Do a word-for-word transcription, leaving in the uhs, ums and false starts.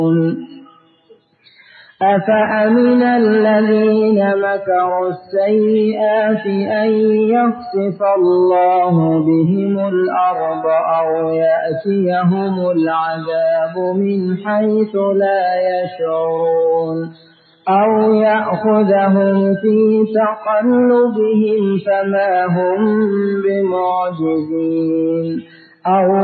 أفأمن الذين مكروا السيئات أن يخسف الله بهم الأرض أو يأتيهم العذاب من حيث لا يشعرون أو يأخذهم في تقلبهم فما هم بمعجزين أو